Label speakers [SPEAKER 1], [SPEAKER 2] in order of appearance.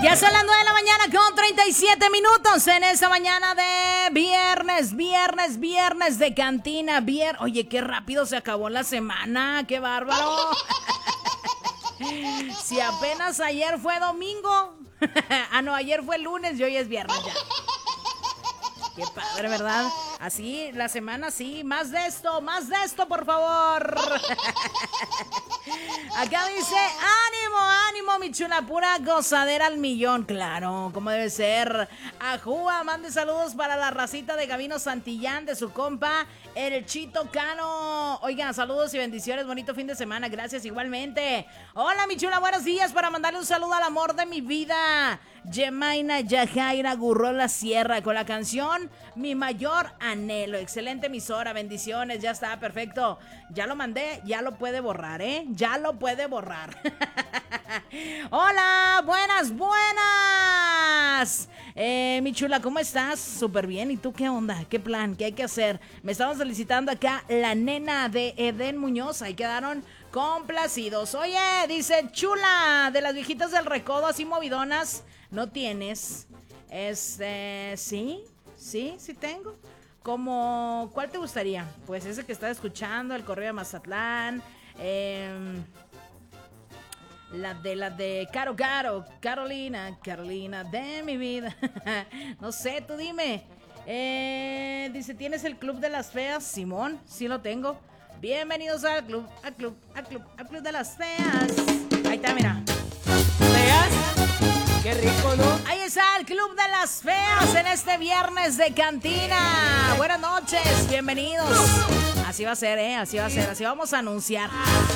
[SPEAKER 1] Ya son las 9 de la mañana con 37 minutos en esta mañana de viernes de cantina. Oye, qué rápido se acabó la semana, qué bárbaro. Si apenas ayer fue domingo. No, ayer fue lunes y hoy es viernes ya. Qué padre, ¿verdad? Así, la semana, sí. Más de esto, por favor. Acá dice, ánimo, mi chula, pura gozadera al millón. Claro, como debe ser. Ajúa, mande saludos para la racita de Gabino Santillán, de su compa, el Chito Cano. Oigan, saludos y bendiciones, bonito fin de semana, gracias igualmente. Hola, mi chula, buenos días, para mandarle un saludo al amor de mi vida, Yemaina Yajaira Gurrola Sierra, con la canción Mi Mayor Anhelo. Excelente emisora, bendiciones, ya está, perfecto. Ya lo mandé, ya lo puede borrar, ya lo puede borrar. Hola, buenas. Mi chula, ¿cómo estás? Súper bien, ¿y tú qué onda? ¿Qué plan? ¿Qué hay que hacer? Me estaban solicitando acá la nena de Eden Muñoz, ahí quedaron complacidos. Oye, dice, chula, de las viejitas del recodo así movidonas, ¿no tienes? Sí tengo. Como, ¿cuál te gustaría? Pues ese que estás escuchando, el correo de Mazatlán, la de Carolina de mi vida. No sé, tú dime. Dice, ¿tienes el Club de las Feas? Simón, sí lo tengo. Bienvenidos al club de las feas. Ahí está, mira.
[SPEAKER 2] ¿Feas? Qué rico, ¿no?
[SPEAKER 1] Ahí está el Club de las Feas en este viernes de cantina. Buenas noches, bienvenidos. Así va a ser, así vamos a anunciar.